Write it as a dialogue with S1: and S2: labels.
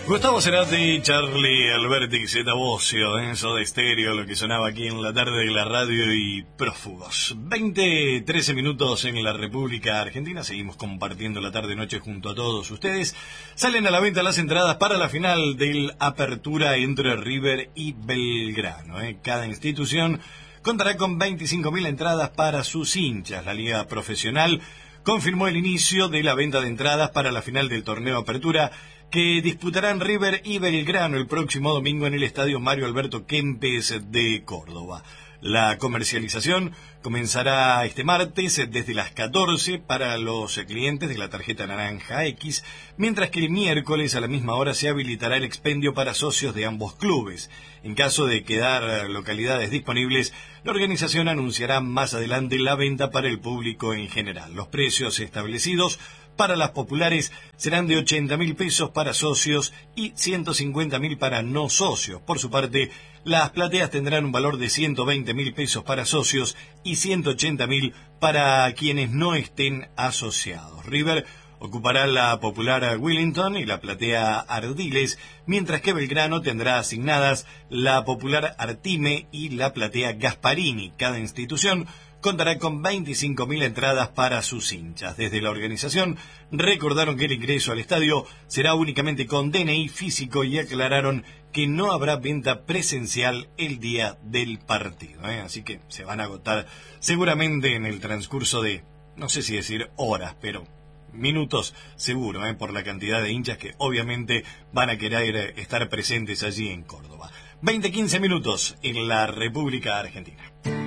S1: Gustavo Cerati, Charlie Alberti, Zeta Bosio, eso de estéreo, lo que sonaba aquí en la tarde de la radio y prófugos. 13 minutos en la República Argentina, seguimos compartiendo la tarde-noche junto a todos ustedes. Salen a la venta las entradas para la final del Apertura entre River y Belgrano. Cada institución contará con 25.000 entradas para sus hinchas. La Liga Profesional confirmó el inicio de la venta de entradas para la final del torneo Apertura, que disputarán River y Belgrano el próximo domingo en el Estadio Mario Alberto Kempes de Córdoba. La comercialización comenzará este martes desde las 14 para los clientes de la tarjeta naranja X, mientras que el miércoles a la misma hora se habilitará el expendio para socios de ambos clubes. En caso de quedar localidades disponibles, la organización anunciará más adelante la venta para el público en general. Los precios establecidos para las populares serán de 80.000 pesos para socios y 150.000 para no socios. Por su parte, las plateas tendrán un valor de 120.000 pesos para socios y 180.000 para quienes no estén asociados. River ocupará la popular Willington y la platea Ardiles, mientras que Belgrano tendrá asignadas la popular Artime y la platea Gasparini. Cada institución contará con 25.000 entradas para sus hinchas. Desde la organización recordaron que el ingreso al estadio será únicamente con DNI físico y aclararon que no habrá venta presencial el día del partido. Así que se van a agotar seguramente en el transcurso de, no sé si decir horas, pero minutos seguro, por la cantidad de hinchas que obviamente van a querer estar presentes allí en Córdoba. 20-15 minutos en la República Argentina.